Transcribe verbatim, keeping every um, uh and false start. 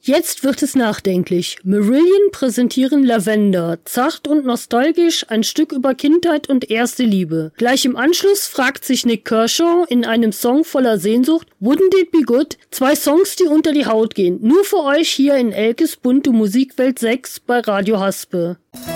Jetzt wird es nachdenklich. Marillion präsentieren Lavender, zart und nostalgisch, ein Stück über Kindheit und erste Liebe. Gleich im Anschluss fragt sich Nik Kershaw in einem Song voller Sehnsucht, Wouldn't it be good? Zwei Songs, die unter die Haut gehen. Nur für euch hier in Elkes bunte Musikwelt sechs bei Radio Haspe.